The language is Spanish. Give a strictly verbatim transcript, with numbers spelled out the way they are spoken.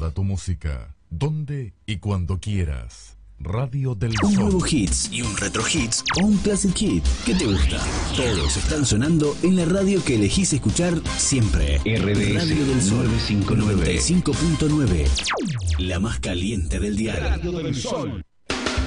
Toda tu música, donde y cuando quieras. Radio del Un Sol. nuevo hits y un retro hits o un classic hit. ¿Qué te gusta? Todos están sonando en la radio que elegís escuchar siempre. R D S Radio del Sol novecientos cincuenta y nueve. noventa y cinco punto nueve. La más caliente del dial. Radio del Sol.